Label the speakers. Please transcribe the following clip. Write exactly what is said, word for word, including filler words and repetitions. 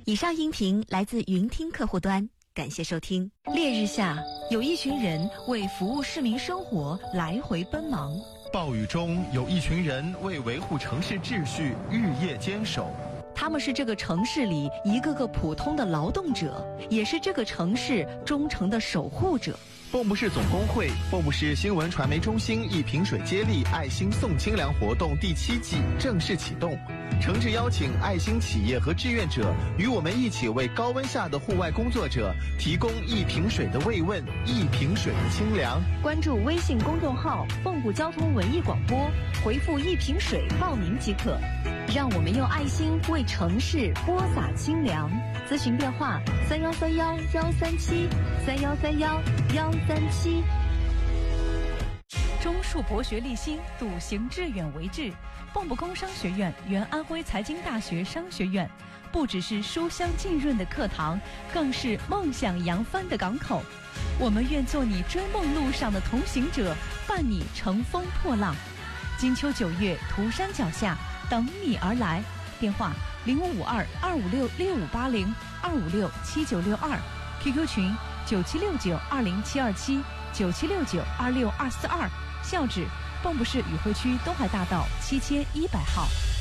Speaker 1: 以上音频来自云听客户端，感谢收听。烈日下，有一群人为服务市民生活来回奔忙；
Speaker 2: 暴雨中，有一群人为维护城市秩序日夜坚守。
Speaker 1: 他们是这个城市里一个个普通的劳动者，也是这个城市忠诚的守护者。
Speaker 2: 蚌埠市总工会、蚌埠市新闻传媒中心一瓶水接力爱心送清凉活动第七季正式启动，诚挚邀请爱心企业和志愿者与我们一起为高温下的户外工作者提供一瓶水的慰问，一瓶水的清凉。
Speaker 1: 关注微信公众号蚌埠交通文艺广播，回复一瓶水报名即可。让我们用爱心为城市播撒清凉。咨询电话：三幺三幺幺三七三幺三幺幺三七。
Speaker 3: 中树博学立新，笃行致远为志。蚌埠工商学院原安徽财经大学商学院，不只是书香浸润的课堂，更是梦想扬帆的港口。我们愿做你追梦路上的同行者，伴你乘风破浪。金秋九月，涂山脚下，等你而来。电话：零五五二二五六六五八零二五六七九六二 ，Q Q 群：九七六九二零七二七九七六九二六二四二。校址：蚌埠市宇汇区东海大道七千一百号。